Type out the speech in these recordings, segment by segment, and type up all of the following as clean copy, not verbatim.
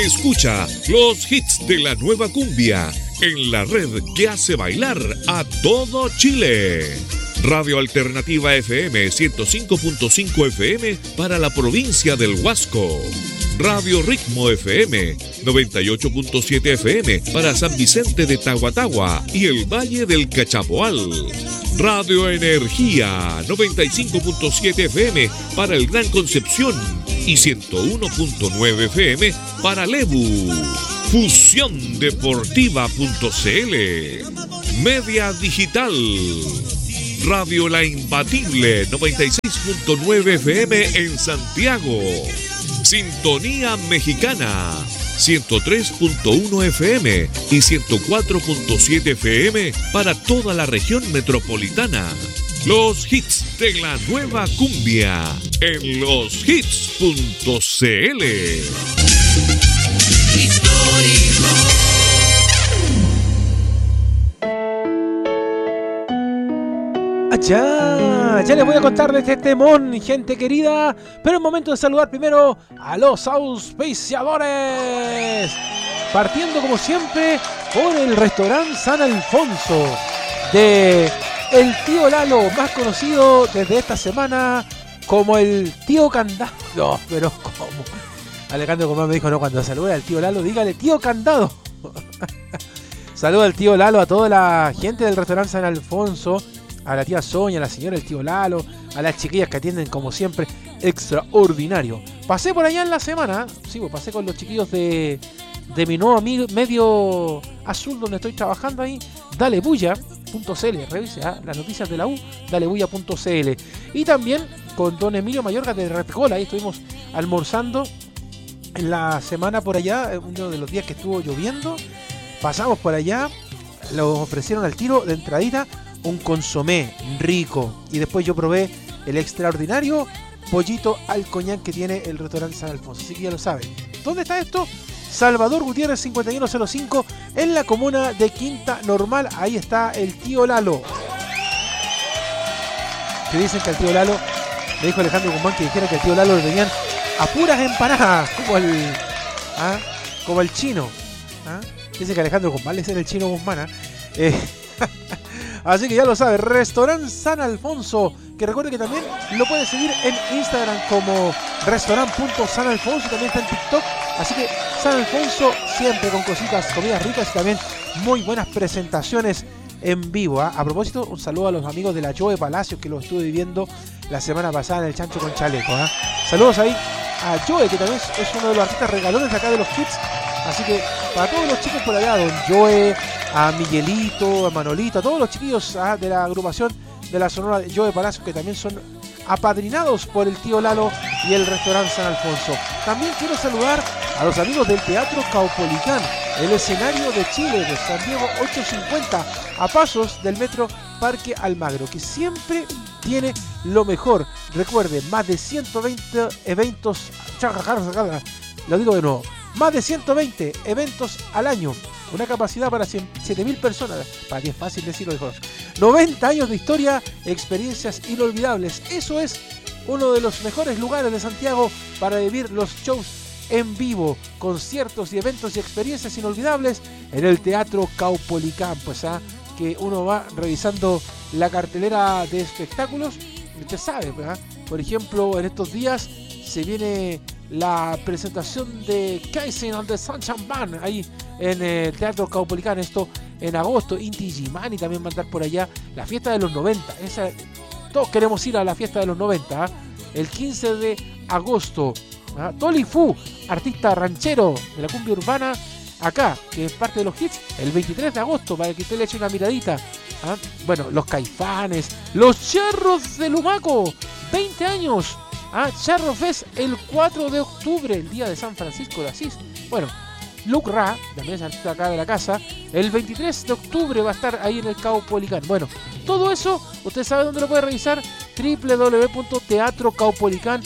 Escucha los hits de la nueva cumbia en la red que hace bailar a todo Chile. Radio Alternativa FM 105.5 FM para la provincia del Huasco. Radio Ritmo FM 98.7 FM para San Vicente de Tahuatahua y el Valle del Cachapoal. Radio Energía 95.7 FM para el Gran Concepción y 101.9 FM para Lebu. Fusión Deportiva.cl. Media Digital. Radio La Imbatible 96.9 FM en Santiago. Sintonía Mexicana 103.1 FM y 104.7 FM para toda la región metropolitana. Los hits de la nueva cumbia en loshits.cl. Ya les voy a contar de este temón, gente querida, pero es momento de saludar primero a los auspiciadores. Partiendo como siempre por el restaurante San Alfonso de el tío Lalo, más conocido desde esta semana como el tío Candado. No, pero ¿cómo? Alejandro Comán me dijo, no, cuando salude al tío Lalo, dígale tío Candado. Saluda al tío Lalo, a toda la gente del restaurante San Alfonso, a la tía Sonia, a la señora el tío Lalo, a las chiquillas que atienden como siempre, extraordinario. Pasé por allá en la semana, sí, pues pasé con los chiquillos de mi nuevo amigo medio azul donde estoy trabajando ahí, dalebuya.cl, revise las noticias de la U, dalebuya.cl. Y también con don Emilio Mayorga de Red Gol, ahí estuvimos almorzando en la semana por allá, uno de los días que estuvo lloviendo, pasamos por allá, lo ofrecieron al tiro de entradita, un consomé rico, y después yo probé el extraordinario pollito al coñac que tiene el restaurante San Alfonso, así que ya lo saben. ¿Dónde está esto? Salvador Gutiérrez 5105 en la comuna de Quinta Normal. Ahí está el tío Lalo. Que dicen que el tío Lalo, me dijo Alejandro Guzmán que dijera que el tío Lalo le venían a puras empanadas, como el chino. Dice que Alejandro Guzmán le dice el chino Guzmán. Así que ya lo sabe, Restaurante San Alfonso, que recuerde que también lo puede seguir en Instagram como restaurant.sanalfonso, también está en TikTok, así que San Alfonso siempre con cositas, comidas ricas y también muy buenas presentaciones en vivo. A propósito, un saludo a los amigos de la Joe Palacios que lo estuve viviendo la semana pasada en el Chancho con Chaleco. Saludos ahí a Joe, que también es uno de los artistas regalones de acá de los Kids, así que para todos los chicos por allá, don Joe, a Miguelito, a Manolito, a todos los chiquillos de la agrupación de la Sonora de Joe Palacios, que también son apadrinados por el tío Lalo y el restaurante San Alfonso. También quiero saludar a los amigos del Teatro Caupolicán, el escenario de Chile, de San Diego 850, a pasos del metro Parque Almagro, que siempre tiene lo mejor. Recuerden, más de 120 eventos, lo digo de nuevo, más de 120 eventos al año, una capacidad para 7.000 personas, para que es fácil decirlo mejor. 90 años de historia, experiencias inolvidables. Eso es uno de los mejores lugares de Santiago para vivir los shows en vivo, conciertos y eventos y experiencias inolvidables en el Teatro Caupolicán. Pues que uno va revisando la cartelera de espectáculos, usted sabe, por ejemplo, en estos días se viene la presentación de Kaizen and the Sunshine Band ahí en el Teatro Caupolicán, esto en agosto. Inti Gimani también va a andar por allá, la fiesta de los 90, todos queremos ir a la fiesta de los 90, el 15 de agosto. Toli Fu, artista ranchero de la cumbia urbana, acá, que es parte de los hits, el 23 de agosto, para que usted le eche una miradita. Bueno, los Caifanes, los Charros de Lumaco, 20 años. Charro Fest el 4 de octubre, el día de San Francisco de Asís. Bueno, Luke Ra, también es artista acá de la casa, el 23 de octubre va a estar ahí en el Caupolicán. Bueno, todo eso, usted sabe dónde lo puede revisar, www.teatrocaupolicán.cl.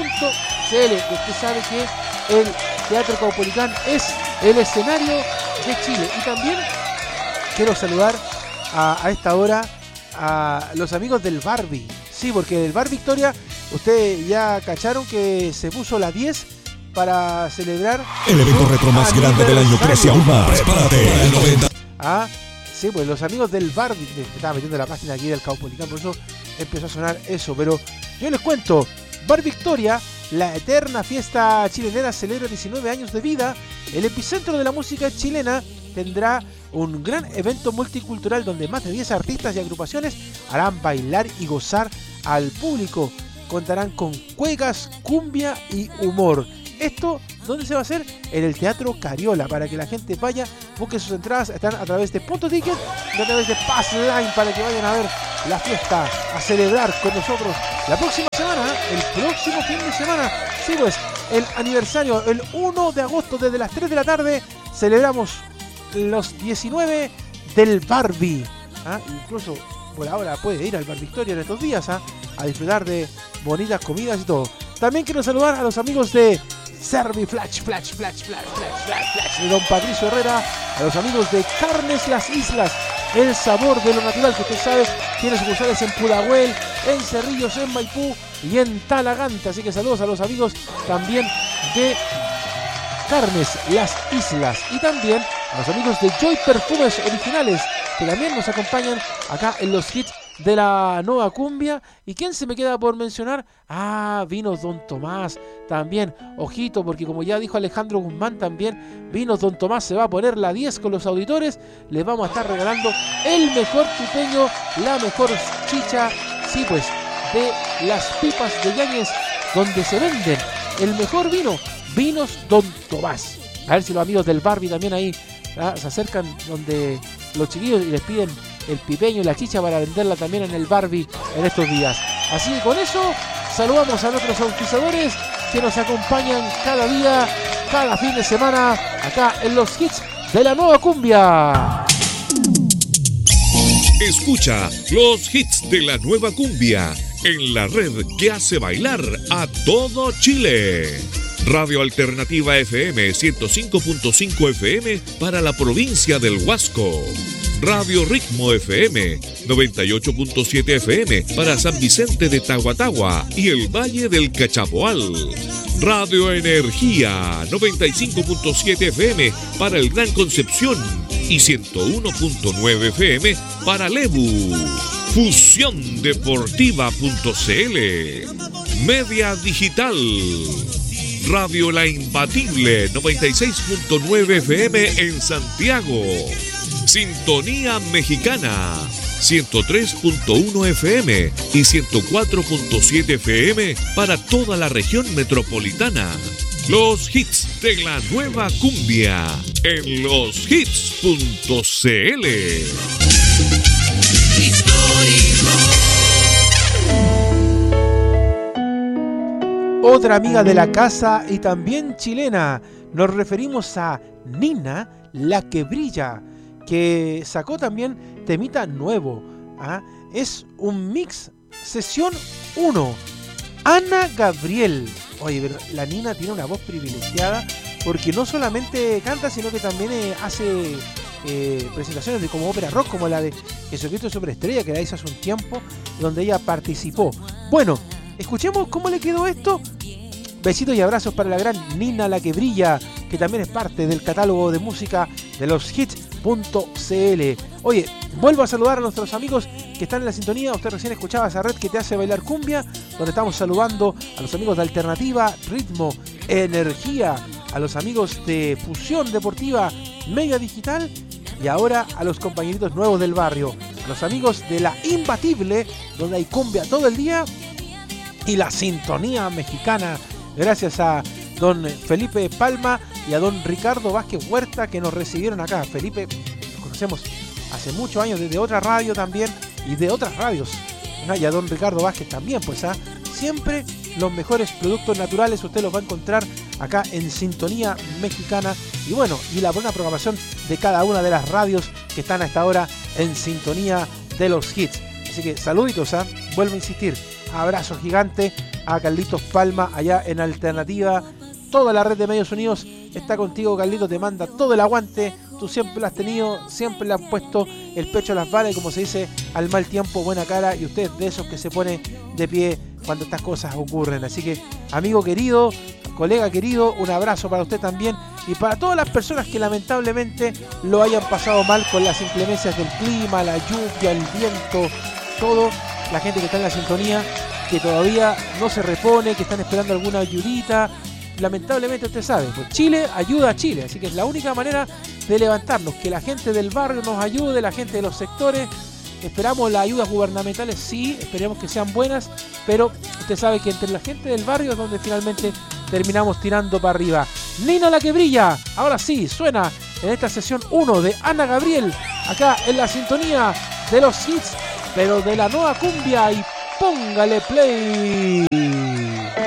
Usted sabe que el Teatro Caupolicán es el escenario de Chile. Y también quiero saludar a esta hora a los amigos del Barbie. Sí, porque el Bar Victoria, ustedes ya cacharon que se puso la 10 para celebrar el evento retro más grande del año. Crece aún más. Prepárate. El 90. Sí, pues los amigos del Barbie, que estaba metiendo la página aquí del Caupolicán, por eso empezó a sonar eso. Pero yo les cuento, Bar Victoria, la eterna fiesta chilenera, celebra 19 años de vida. El epicentro de la música chilena tendrá un gran evento multicultural donde más de 10 artistas y agrupaciones harán bailar y gozar al público. Contarán con cuecas, cumbia y humor. Esto, ¿dónde se va a hacer? En el Teatro Cariola, para que la gente vaya, busque sus entradas, están a través de Punto Ticket y a través de Passline, para que vayan a ver la fiesta, a celebrar con nosotros la próxima semana, el próximo fin de semana. Sí, pues, el aniversario, el 1 de agosto, desde las 3 de la tarde, celebramos los 19 del Barbie. Incluso por ahora puede ir al Bar Victoria en estos días, a disfrutar de bonitas comidas y todo. También quiero saludar a los amigos de Servi Flash de Don Patricio Herrera, a los amigos de Carnes Las Islas, el sabor de lo natural, que usted sabe, tiene sucursales en Pudahuel, en Cerrillos, en Maipú y en Talagante. Así que saludos a los amigos también de Carnes Las Islas y también a los amigos de Joy Perfumes Originales, que también nos acompañan acá en los hits de la nueva cumbia. ¿Y quién se me queda por mencionar? Vinos Don Tomás también, ojito, porque como ya dijo Alejandro Guzmán, también Vinos Don Tomás se va a poner la 10 con los auditores. Les vamos a estar regalando el mejor pipeño, la mejor chicha, sí pues, de las pipas de Yáñez, donde se venden el mejor vino, Vinos Don Tomás. A ver si los amigos del Barbie también ahí se acercan donde los chiquillos y les piden el pipeño y la chicha para venderla también en el Barbie en estos días. Así que con eso saludamos a nuestros auspiciadores que nos acompañan cada día, cada fin de semana, acá en los hits de la nueva cumbia. Escucha los hits de la nueva cumbia en la red que hace bailar a todo Chile. Radio Alternativa FM 105.5 FM para la provincia del Huasco. Radio Ritmo FM 98.7 FM para San Vicente de Tahuatahua y el Valle del Cachapoal. Radio Energía 95.7 FM para el Gran Concepción y 101.9 FM para Lebu. Fusión Deportiva.cl. Media Digital. Radio La Imbatible 96.9 FM en Santiago. Sintonía Mexicana 103.1 FM y 104.7 FM para toda la región metropolitana. Los hits de la nueva cumbia en loshits.cl. Otra amiga de la casa y también chilena, nos referimos a Nina, la que brilla, que sacó también temita nuevo. Es un mix sesión 1. Ana Gabriel. Oye, pero la Nina tiene una voz privilegiada porque no solamente canta, sino que también hace presentaciones de como ópera rock, como la de Jesucristo Superestrella, que la hizo hace un tiempo, donde ella participó. Bueno, escuchemos cómo le quedó esto. Besitos y abrazos para la gran Nina, la que brilla, que también es parte del catálogo de música de los hits.cl. Oye, vuelvo a saludar a nuestros amigos que están en la sintonía. Usted recién escuchaba esa red que te hace bailar cumbia, donde estamos saludando a los amigos de Alternativa, Ritmo, Energía, a los amigos de Fusión Deportiva, Media Digital y ahora a los compañeritos nuevos del barrio, a los amigos de La Imbatible, donde hay cumbia todo el día, y la Sintonía Mexicana, gracias a don Felipe Palma y a don Ricardo Vázquez Huerta, que nos recibieron acá. Felipe lo conocemos hace muchos años desde otra radio también y de otras radios, ¿no? Y a don Ricardo Vázquez también, pues siempre los mejores productos naturales usted los va a encontrar acá en Sintonía Mexicana. Y bueno, y la buena programación de cada una de las radios que están a esta hora en sintonía de los hits. Así que saluditos, vuelvo a insistir, abrazo gigante a Carlitos Palma allá en Alternativa. Toda la red de Medios Unidos está contigo, Carlitos, te manda todo el aguante. Tú siempre lo has tenido, siempre le has puesto el pecho a las balas y, como se dice, al mal tiempo buena cara, y usted es de esos que se pone de pie cuando estas cosas ocurren. Así que, amigo querido, colega querido, un abrazo para usted también y para todas las personas que lamentablemente lo hayan pasado mal con las inclemencias del clima, la lluvia, el viento, todo. La gente que está en la sintonía, que todavía no se repone, que están esperando alguna ayudita. Lamentablemente usted sabe, pues Chile ayuda a Chile, así que es la única manera de levantarnos, que la gente del barrio nos ayude, la gente de los sectores. Esperamos las ayudas gubernamentales, sí, esperemos que sean buenas, pero usted sabe que entre la gente del barrio es donde finalmente terminamos tirando para arriba. Nina la que brilla, ahora sí, suena en esta sesión 1 de Ana Gabriel, acá en la sintonía de los hits, pero de la nueva cumbia, y póngale play.